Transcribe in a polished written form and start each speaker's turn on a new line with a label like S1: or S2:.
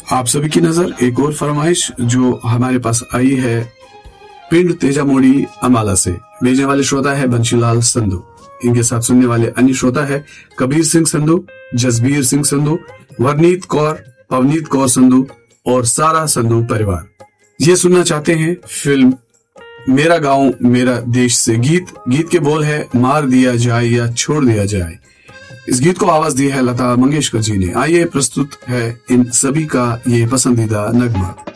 S1: आप सभी की नजर एक और फरमाइश जो हमारे पास आई है पिंड तेजामोड़ी अमाला से। भेजने वाले श्रोता है बंशीलाल संधू। इनके साथ सुनने वाले अन्य श्रोता है कबीर सिंह संधू, जसबीर सिंह संधू, वरनीत कौर, पवनीत कौर संधू और सारा संधू परिवार। ये सुनना चाहते हैं फिल्म मेरा गांव मेरा देश से गीत के बोल है मार दिया जाए या छोड़ दिया जाए। इस गीत को आवाज दी है लता मंगेशकर जी ने। आइए प्रस्तुत है इन सभी का ये पसंदीदा नगमा।